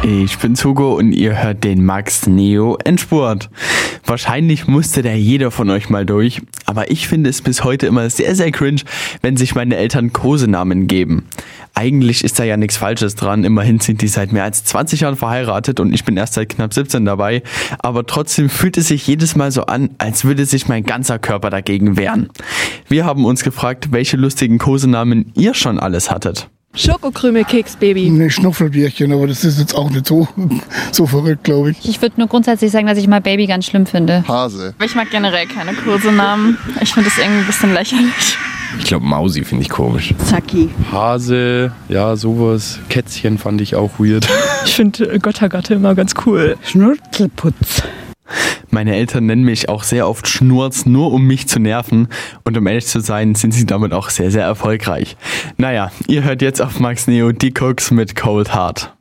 Ich bin Hugo und ihr hört den Max Neo Endspurt. Wahrscheinlich musste da jeder von euch mal durch, aber ich finde es bis heute immer sehr, sehr cringe, wenn sich meine Eltern Kosenamen geben. Eigentlich ist da ja nichts Falsches dran, immerhin sind die seit mehr als 20 Jahren verheiratet und ich bin erst seit knapp 17 dabei, aber trotzdem fühlt es sich jedes Mal so an, als würde sich mein ganzer Körper dagegen wehren. Wir haben uns gefragt, welche lustigen Kosenamen ihr schon alles hattet. Schokokrümelkeks, Baby. Ne, Schnuffelbärchen, aber das ist jetzt auch nicht so verrückt, glaube ich. Ich würde nur grundsätzlich sagen, dass ich mal Baby ganz schlimm finde. Hase. Ich mag generell keine Kosenamen. Ich finde das irgendwie ein bisschen lächerlich. Ich glaube, Mausi finde ich komisch. Zacki. Hase, ja, sowas. Kätzchen fand ich auch weird. Ich finde Göttergatte immer ganz cool. Schnurzelputz. Meine Eltern nennen mich auch sehr oft Schnurz, nur um mich zu nerven. Und um ehrlich zu sein, sind sie damit auch sehr, sehr erfolgreich. Naja, ihr hört jetzt auf Max Neo die Cooks mit Cold Heart.